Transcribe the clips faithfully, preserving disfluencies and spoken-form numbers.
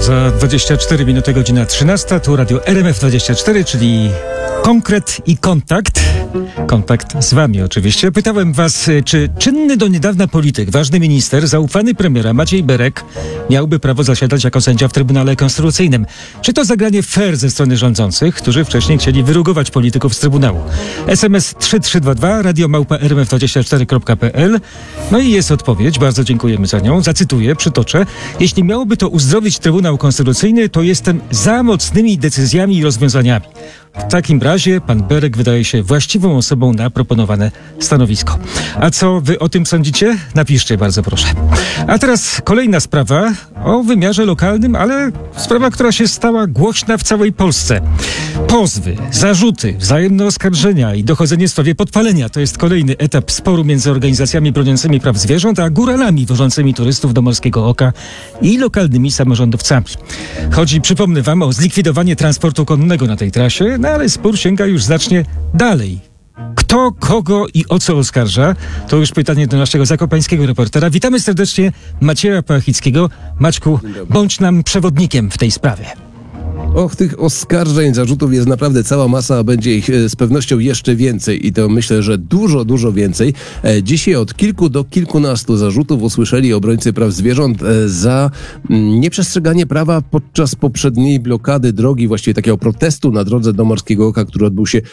Za dwadzieścia cztery minuty, godzina trzynasta, tu Radio R M F dwadzieścia cztery, czyli konkret i kontakt. Kontakt z wami oczywiście. Pytałem was, czy czynny do niedawna polityk, ważny minister, zaufany premiera Maciej Berek miałby prawo zasiadać jako sędzia w Trybunale Konstytucyjnym. Czy to zagranie fair ze strony rządzących, którzy wcześniej chcieli wyrugować polityków z Trybunału? S M S trzy trzy dwa dwa, radio małpa r m f dwadzieścia cztery kropka p l. No i jest odpowiedź, bardzo dziękujemy za nią. Zacytuję, przytoczę. Jeśli miałoby to uzdrowić Trybunał Konstytucyjny, to jestem za mocnymi decyzjami i rozwiązaniami. W takim razie pan Berek wydaje się właściwą osobą na proponowane stanowisko. A co wy o tym sądzicie? Napiszcie, bardzo proszę. A teraz kolejna sprawa o wymiarze lokalnym, ale sprawa, która się stała głośna w całej Polsce. Pozwy, zarzuty, wzajemne oskarżenia i dochodzenie w sprawie podpalenia to jest kolejny etap sporu między organizacjami broniącymi praw zwierząt, a góralami wożącymi turystów do Morskiego Oka i lokalnymi samorządowcami. Chodzi, przypomnę wam, o zlikwidowanie transportu konnego na tej trasie, no ale spór sięga już znacznie dalej. Kto, kogo i o co oskarża? To już pytanie do naszego zakopańskiego reportera. Witamy serdecznie Macieja Pachickiego. Maćku, bądź nam przewodnikiem w tej sprawie. Och, tych oskarżeń, zarzutów jest naprawdę cała masa, a będzie ich z pewnością jeszcze więcej i to myślę, że dużo, dużo więcej. Dzisiaj od kilku do kilkunastu zarzutów usłyszeli obrońcy praw zwierząt za nieprzestrzeganie prawa podczas poprzedniej blokady drogi, właściwie takiego protestu na drodze do Morskiego Oka, który odbył się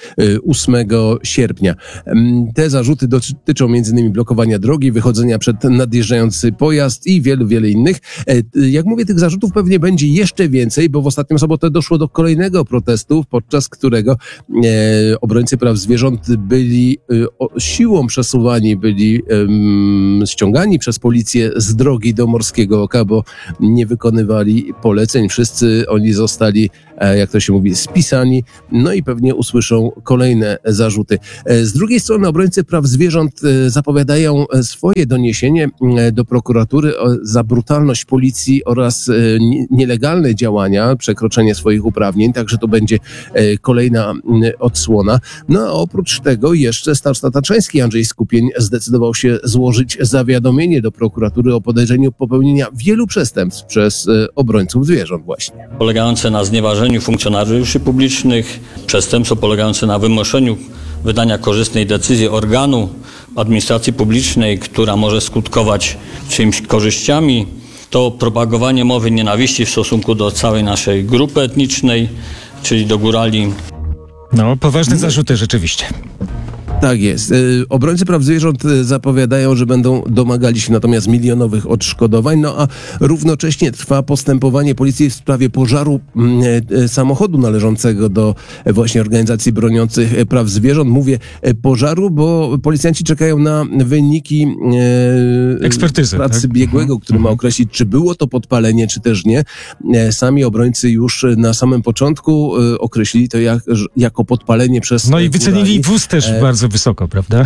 ósmego sierpnia. Te zarzuty dotyczą między innymi blokowania drogi, wychodzenia przed nadjeżdżający pojazd i wielu, wielu innych. Jak mówię, tych zarzutów pewnie będzie jeszcze więcej, bo w ostatnią sobotę doszło do kolejnego protestu, podczas którego e, obrońcy praw zwierząt byli e, o, siłą przesuwani, byli e, ściągani przez policję z drogi do Morskiego Oka, bo nie wykonywali poleceń. Wszyscy oni zostali, e, jak to się mówi, spisani, no i pewnie usłyszą kolejne zarzuty. E, z drugiej strony obrońcy praw zwierząt e, zapowiadają swoje doniesienie e, do prokuratury e, za brutalność policji oraz e, nielegalne działania, przekroczenie swoich uprawnień, także to będzie e, kolejna e, odsłona. No a oprócz tego jeszcze starosta tatrzański Andrzej Skupień zdecydował się złożyć zawiadomienie do prokuratury o podejrzeniu popełnienia wielu przestępstw przez e, obrońców zwierząt właśnie. Polegające na znieważeniu funkcjonariuszy publicznych, przestępstwo polegające na wymuszeniu wydania korzystnej decyzji organu administracji publicznej, która może skutkować czyimiś korzyściami. To propagowanie mowy nienawiści w stosunku do całej naszej grupy etnicznej, czyli do górali. No, poważne zarzuty rzeczywiście. Tak jest. Obrońcy praw zwierząt zapowiadają, że będą domagali się natomiast milionowych odszkodowań, no a równocześnie trwa postępowanie policji w sprawie pożaru samochodu należącego do właśnie organizacji broniących praw zwierząt. Mówię pożaru, bo policjanci czekają na wyniki ekspertyzy pracy tak? biegłego, który ma określić, czy było to podpalenie, czy też nie. Sami obrońcy już na samym początku określili to jak, jako podpalenie przez No i wycenili wóz też e... bardzo wysoko, prawda?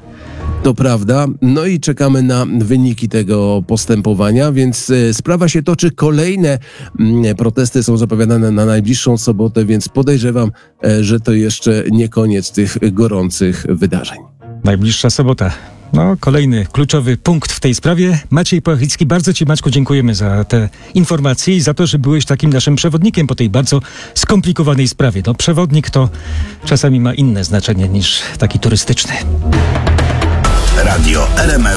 To prawda. No i czekamy na wyniki tego postępowania, więc e, sprawa się toczy. Kolejne m, protesty są zapowiadane na najbliższą sobotę, więc podejrzewam, e, że to jeszcze nie koniec tych gorących wydarzeń. Najbliższa sobota. No, kolejny kluczowy punkt w tej sprawie. Maciej Pachicki, bardzo ci, Maćku, dziękujemy za te informacje i za to, że byłeś takim naszym przewodnikiem po tej bardzo skomplikowanej sprawie. No, przewodnik to czasami ma inne znaczenie niż taki turystyczny. Radio R M F